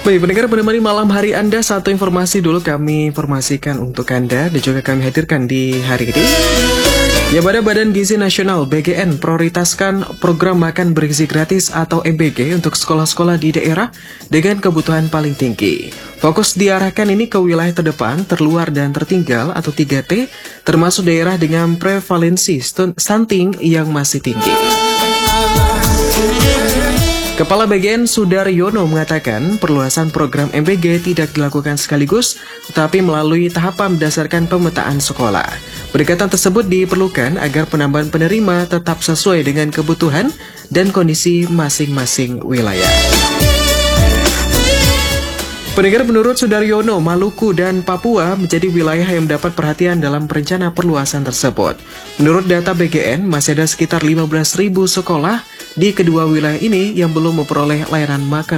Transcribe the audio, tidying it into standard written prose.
Baik, pendengar menemani malam hari Anda, satu informasi dulu kami informasikan untuk Anda dan juga kami hadirkan di hari ini. Ya, pada Badan Gizi Nasional BGN prioritaskan program makan bergizi gratis atau MBG untuk sekolah-sekolah di daerah dengan kebutuhan paling tinggi. Fokus diarahkan ini ke wilayah terdepan, terluar dan tertinggal atau 3T, termasuk daerah dengan prevalensi stunting yang masih tinggi. Kepala BGN Sudaryono mengatakan perluasan program MBG tidak dilakukan sekaligus, tetapi melalui tahapan berdasarkan pemetaan sekolah. Pendekatan tersebut diperlukan agar penambahan penerima tetap sesuai dengan kebutuhan dan kondisi masing-masing wilayah. Pendengar, menurut Sudaryono, Maluku dan Papua menjadi wilayah yang mendapat perhatian dalam rencana perluasan tersebut. Menurut data BGN, masih ada sekitar 15.000 sekolah di kedua wilayah ini yang belum memperoleh layanan makan